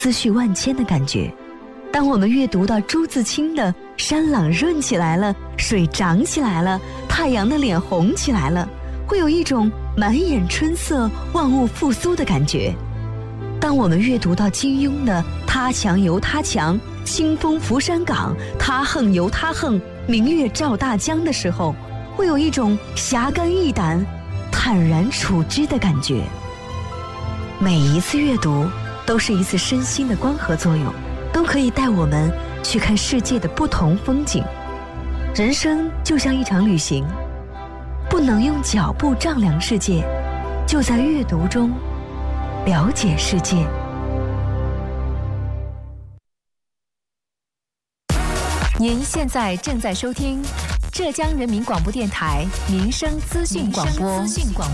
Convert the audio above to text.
思绪万千的感觉。当我们阅读到朱自清的山朗润起来了，水涨起来了，太阳的脸红起来了，会有一种满眼春色万物复苏的感觉。当我们阅读到金庸的他强由他强，清风拂山岗，他横由他横，明月照大江的时候，会有一种侠肝义胆坦然处之的感觉。每一次阅读都是一次身心的光合作用，都可以带我们去看世界的不同风景。人生就像一场旅行，不能用脚步丈量世界，就在阅读中了解世界。 您现在正在收听浙江人民广播电台民生资讯广播。